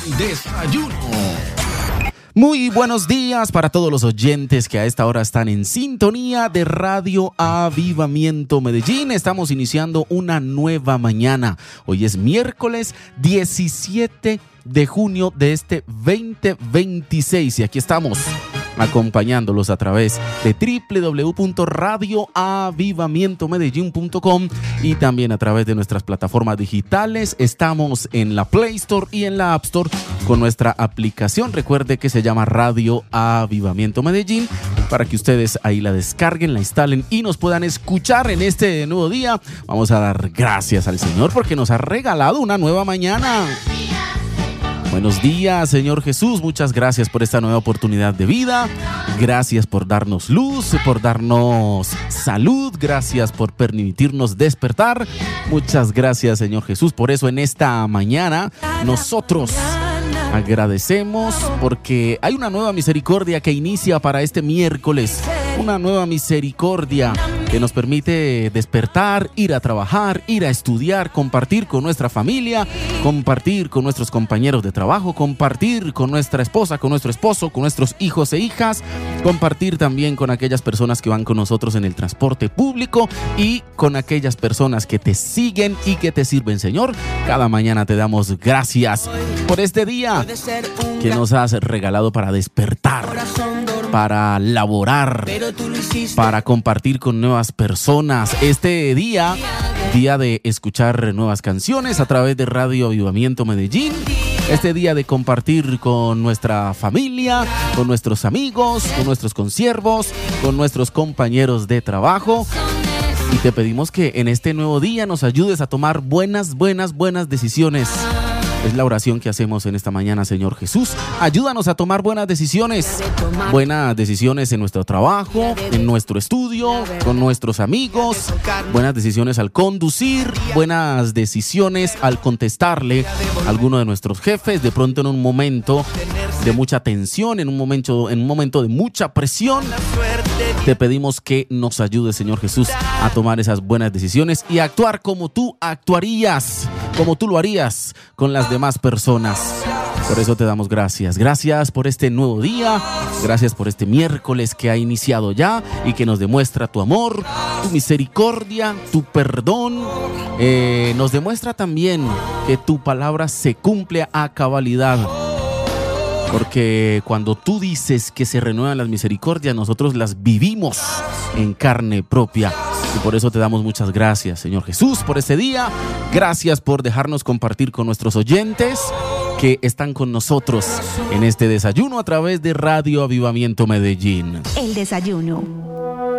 Desayuno. Muy buenos días para todos los oyentes que a esta hora están en sintonía de Radio Avivamiento Medellín. Estamos iniciando una nueva mañana. Hoy es miércoles 17 de junio de este 2026 y aquí estamos acompañándolos a través de www.radioavivamientomedellin.com y también a través de nuestras plataformas digitales. Estamos en la Play Store y en la App Store con nuestra aplicación. Recuerde que se llama Radio Avivamiento Medellín para que ustedes ahí la descarguen, la instalen y nos puedan escuchar en este nuevo día. Vamos a dar gracias al Señor porque nos ha regalado una nueva mañana. Buenos días, Señor Jesús. Muchas gracias por esta nueva oportunidad de vida. Gracias por darnos luz, por darnos salud. Gracias por permitirnos despertar. Muchas gracias, Señor Jesús. Por eso en esta mañana nosotros agradecemos porque hay una nueva misericordia que inicia para este miércoles. Una nueva misericordia que nos permite despertar, ir a trabajar, ir a estudiar, compartir con nuestra familia, compartir con nuestros compañeros de trabajo, compartir con nuestra esposa, con nuestro esposo, con nuestros hijos e hijas, compartir también con aquellas personas que van con nosotros en el transporte público y con aquellas personas que te siguen y que te sirven, Señor. Cada mañana te damos gracias por este día que nos has regalado para despertar, para laborar, para compartir con nuevas personas. Este día de escuchar nuevas canciones a través de Radio Avivamiento Medellín. Este día de compartir con nuestra familia, con nuestros amigos, con nuestros consiervos, con nuestros compañeros de trabajo. Y te pedimos que en este nuevo día nos ayudes a tomar buenas decisiones. Es la oración que hacemos en esta mañana, Señor Jesús. Ayúdanos a tomar buenas decisiones en nuestro trabajo, en nuestro estudio, con nuestros amigos, buenas decisiones al conducir, buenas decisiones al contestarle a alguno de nuestros jefes, de pronto en un momento de mucha tensión, en un momento de mucha presión. Te pedimos que nos ayudes, Señor Jesús, a tomar esas buenas decisiones y a actuar como tú actuarías, como tú lo harías con las demás personas. Por eso te damos gracias. Gracias por este nuevo día. Gracias por este miércoles que ha iniciado ya y que nos demuestra tu amor, tu misericordia, tu perdón. Nos demuestra también que tu palabra se cumple a cabalidad. Porque cuando tú dices que se renuevan las misericordias, nosotros las vivimos en carne propia. Y por eso te damos muchas gracias, Señor Jesús, por este día. Gracias por dejarnos compartir con nuestros oyentes que están con nosotros en este desayuno a través de Radio Avivamiento Medellín. El desayuno.